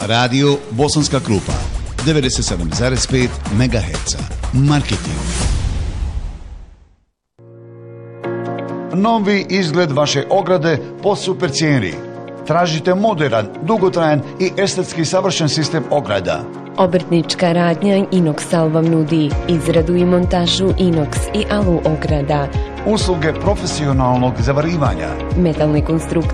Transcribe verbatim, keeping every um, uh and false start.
Radio Bosanska Krupa, devedeset sedam zarez pet megaherca. Marketing. Novi izgled vaše ograde po super cijeni. Tražite modern, dugotrajan i estetski savršen sistem ograda. Obrtnička radnja Inoxal vam nudi izradu i montažu inoks i alu ograda, Usluge profesionalnog zavarivanja, metalne konstrukcije